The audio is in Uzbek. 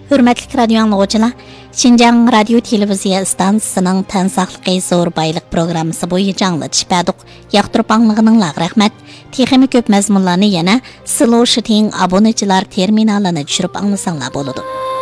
Hürmetlik radyo anlıqçılar, Şinjan Radio Televiziya İstansiyasının Tansaqlıqı Zor Baylık programması boyunca anlatış bəduq. Yaqtırıp anlığınınla rəhmət. Teximi köp məzmunlarını yana Slow Shitting abonəçilar terminalını düşürüp anlasanlar boludu.